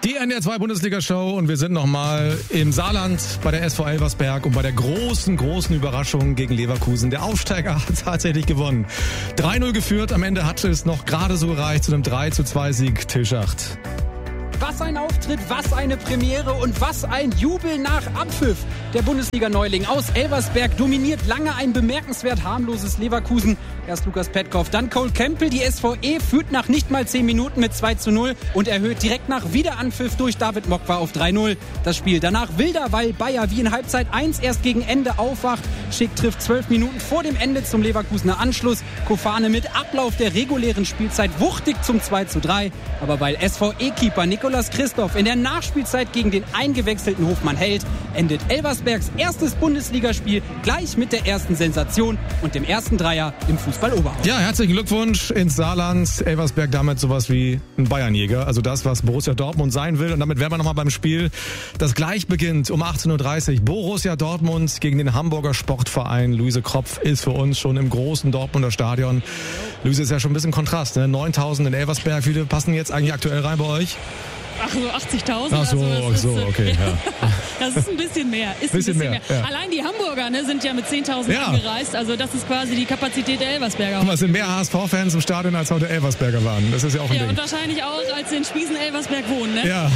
Die NDR2 Bundesliga-Show und wir sind nochmal im Saarland bei der SV Elversberg und bei der großen Überraschung gegen Leverkusen. Der Aufsteiger hat tatsächlich gewonnen. 3-0 geführt, am Ende hat es noch gerade so gereicht zu einem 3-2-Sieg. Till Schacht. Was ein Auftritt, was eine Premiere und was ein Jubel nach Abpfiff. Der Bundesliga-Neuling aus Elversberg dominiert lange ein bemerkenswert harmloses Leverkusen. Erst Lukas Petkov, dann Cole Campbell. Die SVE führt nach nicht mal 10 Minuten mit 2-0 und erhöht direkt nach Wiederanpfiff durch David Mokwa auf 3-0. Das Spiel danach wilder, weil Bayer wie in Halbzeit 1 erst gegen Ende aufwacht. Schick trifft 12 Minuten vor dem Ende zum Leverkusener Anschluss. Kofane mit Ablauf der regulären Spielzeit wuchtig zum 2-3. Aber weil SVE-Keeper Nicolas Christoph in der Nachspielzeit gegen den eingewechselten Hofmann hält, endet Elversbergs erstes Bundesligaspiel gleich mit der ersten Sensation und dem ersten Dreier im Fußball-Oberhausen. Ja, herzlichen Glückwunsch ins Saarland. Elversberg damit sowas wie ein Bayernjäger. Also das, was Borussia Dortmund sein will. Und damit wären wir nochmal beim Spiel, das gleich beginnt um 18.30 Uhr. Borussia Dortmund gegen den Hamburger Sportverein. Luise Kropf ist für uns schon im großen Dortmunder Stadion. Luise, ist ja schon ein bisschen Kontrast, ne? 9.000 in Elversberg. Wie viele passen jetzt eigentlich aktuell rein bei euch? Ach so, 80.000. Ach so, okay. Ja. Das ist ein bisschen mehr. Ja. Allein die Hamburger sind ja mit 10.000 angereist. Also das ist quasi die Kapazität der Elversberger. Guck mal, es sind mehr HSV-Fans im Stadion, als heute Elversberger waren. Das ist ja auch ein Ding. Ja, und wahrscheinlich auch, als sie in Spiesen-Elversberg wohnen, ne? Ja.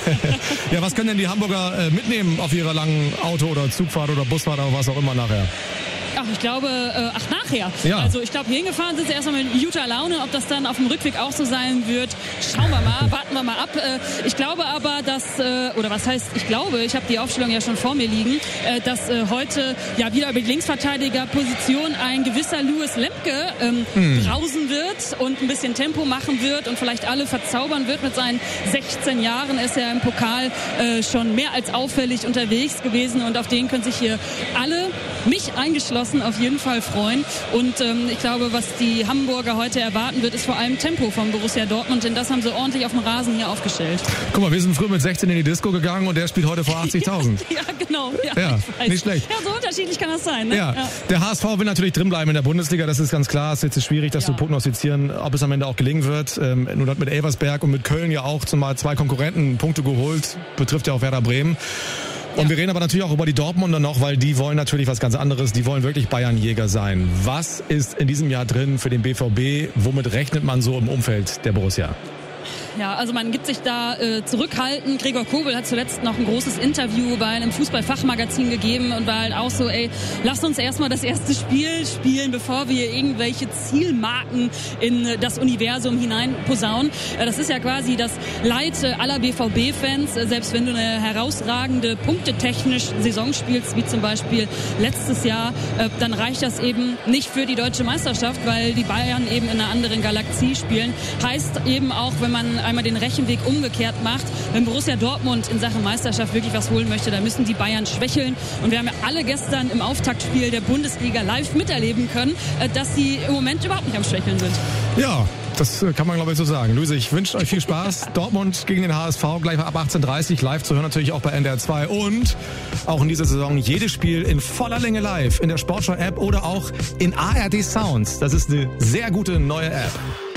Ja, was können denn die Hamburger mitnehmen auf ihrer langen Auto- oder Zugfahrt oder Busfahrt oder was auch immer nachher? Ach, ich glaube, nachher. Ja. Also ich glaube, hier hingefahren sind sie erstmal mit guter Laune. Ob das dann auf dem Rückweg auch so sein wird, schauen wir mal, warten wir mal ab. Ich glaube aber, dass, oder was heißt, ich habe die Aufstellung ja schon vor mir liegen, dass heute ja wieder über die Linksverteidigerposition ein gewisser Louis Lemke brausen wird und ein bisschen Tempo machen wird und vielleicht alle verzaubern wird. Mit seinen 16 Jahren ist er im Pokal schon mehr als auffällig unterwegs gewesen und auf den können sich hier alle, mich eingeschlossen, auf jeden Fall freuen. Und ich glaube, was die Hamburger heute erwarten wird, ist vor allem Tempo von Borussia Dortmund, denn das haben sie ordentlich auf dem Rasen hier aufgestellt. Guck mal, wir sind früher mit 16 in die Disco gegangen und der spielt heute vor 80.000. Ja, genau. Ja, nicht schlecht. Ja, so unterschiedlich kann das sein. Ne? Ja. Der HSV will natürlich drinbleiben in der Bundesliga, das ist ganz klar. Es ist jetzt schwierig, das zu prognostizieren, ob es am Ende auch gelingen wird. Nun hat mit Elversberg und mit Köln ja auch zumal 2 Konkurrenten Punkte geholt, betrifft ja auch Werder Bremen. Und wir reden aber natürlich auch über die Dortmunder noch, weil die wollen natürlich was ganz anderes. Die wollen wirklich Bayernjäger sein. Was ist in diesem Jahr drin für den BVB? Womit rechnet man so im Umfeld der Borussia? Ja, also man gibt sich da zurückhaltend. Gregor Kobel hat zuletzt noch ein großes Interview bei einem Fußballfachmagazin gegeben und war halt auch so, lasst uns erstmal das erste Spiel spielen, bevor wir irgendwelche Zielmarken in das Universum hinein posaunen. Das ist ja quasi das Leid aller BVB-Fans. Selbst wenn du eine herausragende punktetechnisch Saison spielst, wie zum Beispiel letztes Jahr, dann reicht das eben nicht für die deutsche Meisterschaft, weil die Bayern eben in einer anderen Galaxie spielen. Heißt eben auch, wenn man einmal den Rechenweg umgekehrt macht, wenn Borussia Dortmund in Sachen Meisterschaft wirklich was holen möchte, dann müssen die Bayern schwächeln. Und wir haben ja alle gestern im Auftaktspiel der Bundesliga live miterleben können, dass sie im Moment überhaupt nicht am Schwächeln sind. Ja, das kann man, glaube ich, so sagen. Luise, ich wünsche euch viel Spaß. Dortmund gegen den HSV, gleich mal ab 18.30 Uhr live zu hören, natürlich auch bei NDR2. Und auch in dieser Saison jedes Spiel in voller Länge live in der Sportschau-App oder auch in ARD Sounds. Das ist eine sehr gute neue App.